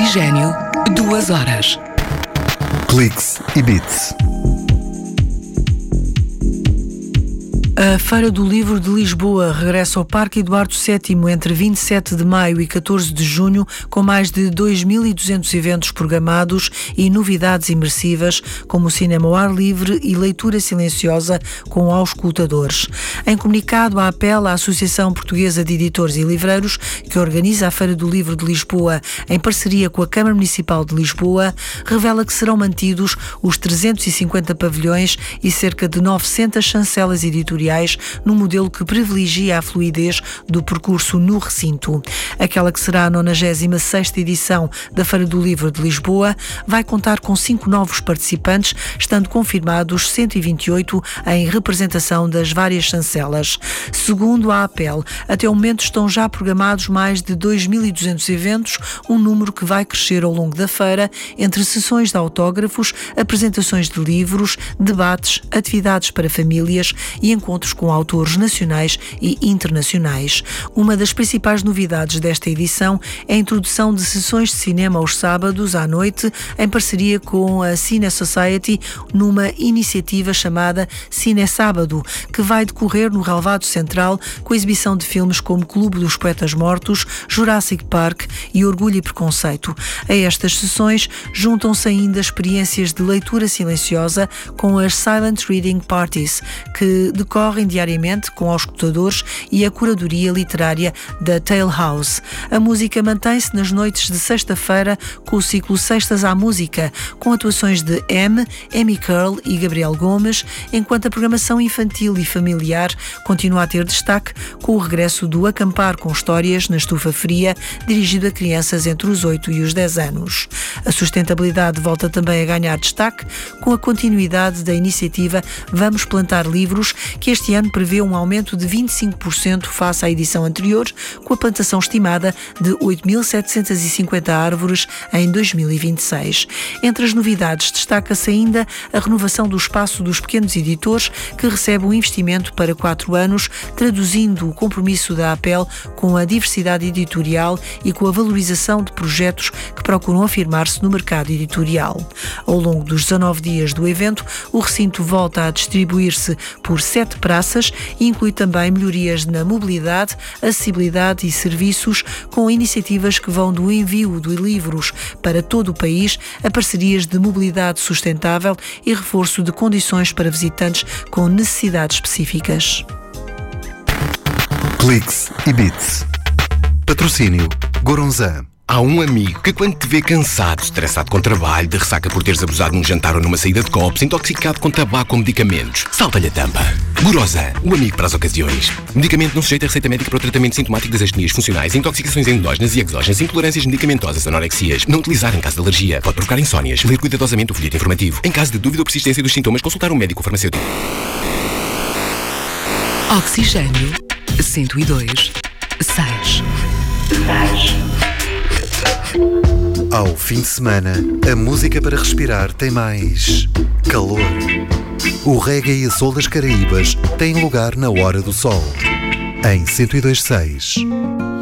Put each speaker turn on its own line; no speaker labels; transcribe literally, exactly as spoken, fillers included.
Oxigênio, duas horas.
Cliques e Beats.
A Feira do Livro de Lisboa regressa ao Parque Eduardo sétimo entre vinte e sete de maio e catorze de junho, com mais de dois mil e duzentos eventos programados e novidades imersivas, como cinema ao ar livre e leitura silenciosa com auscultadores. Em comunicado, a APEL, a Associação Portuguesa de Editores e Livreiros, que organiza a Feira do Livro de Lisboa em parceria com a Câmara Municipal de Lisboa, revela que serão mantidos os trezentos e cinquenta pavilhões e cerca de novecentas chancelas editoriais num modelo que privilegia a fluidez do percurso no recinto. Aquela que será a nonagésima sexta edição da Feira do Livro de Lisboa vai contar com cinco novos participantes, estando confirmados cento e vinte e oito em representação das várias chancelas. Segundo a APEL, até o momento estão já programados mais de dois mil e duzentos eventos, um número que vai crescer ao longo da feira, entre sessões de autógrafos, apresentações de livros, debates, atividades para famílias e encontros com autores nacionais e internacionais. Uma das principais novidades desta edição é a introdução de sessões de cinema aos sábados à noite, em parceria com a Cine Society, numa iniciativa chamada Cine Sábado, que vai decorrer no relvado central com a exibição de filmes como Clube dos Poetas Mortos, Jurassic Park e Orgulho e Preconceito. A estas sessões juntam-se ainda experiências de leitura silenciosa com as Silent Reading Parties, que decorrem diariamente com auscultadores e a curadoria literária da Tale House. A música mantém-se nas noites de sexta-feira com o ciclo Sextas à Música, com atuações de M, Amy Curl e Gabriel Gomes, enquanto a programação infantil e familiar continua a ter destaque com o regresso do Acampar com Histórias na Estufa Fria, dirigido a crianças entre os oito e os dez anos. A sustentabilidade volta também a ganhar destaque com a continuidade da iniciativa Vamos Plantar Livros, que este ano prevê um aumento de vinte e cinco por cento face à edição anterior, com a plantação estimada de oito mil setecentas e cinquenta árvores em dois mil e vinte e seis. Entre as novidades destaca-se ainda a renovação do espaço dos pequenos editores, que recebe um investimento para quatro anos, traduzindo o compromisso da APEL com a diversidade editorial e com a valorização de projetos que procuram afirmar-se no mercado editorial. Ao longo dos dezanove dias do evento, o recinto volta a distribuir-se por sete praças e inclui também melhorias na mobilidade, acessibilidade e serviços, com iniciativas que vão do envio de livros para todo o país a parcerias de mobilidade sustentável e reforço de condições para visitantes com necessidades específicas.
Cliques e Beats. Patrocínio Goronzan.
Há um amigo que, quando te vê cansado, estressado com trabalho, de ressaca por teres abusado num jantar ou numa saída de copos, intoxicado com tabaco ou medicamentos, salta-lhe a tampa. Goronzan, o amigo para as ocasiões. Medicamento não sujeito a receita médica para o tratamento sintomático das astenias funcionais, intoxicações endógenas e exógenas, intolerâncias medicamentosas, anorexias. Não utilizar em caso de alergia. Pode provocar insónias. Ler cuidadosamente o folheto informativo. Em caso de dúvida ou persistência dos sintomas, consultar um médico ou farmacêutico.
Oxigênio, cento e dois, seis.
Ao fim de semana, a música para respirar tem mais calor. O reggae e a soul das Caraíbas têm lugar na Hora do Sol, em cento e dois ponto seis.